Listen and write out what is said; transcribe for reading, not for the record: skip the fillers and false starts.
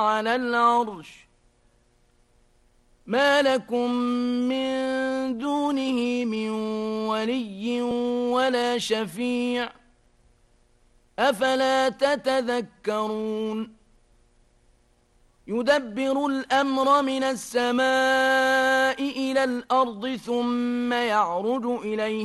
على العرش ما لكم من دونه من ولي ولا شفيع أفلا تتذكرون يدبر الأمر من السماء إلى الأرض ثم يعرج إليه